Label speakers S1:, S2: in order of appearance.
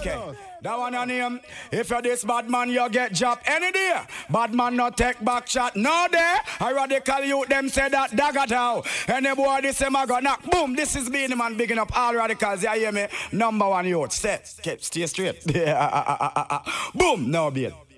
S1: Okay. That one on him. If you're this bad man, you get job any day. Bad man not take back shot. No there. I radical youth them say that dagger how. Any boy this say I go knock. Boom. This is being the man bigging up all radicals. You hear me? Number one youth. Stay straight. Boom. No bail.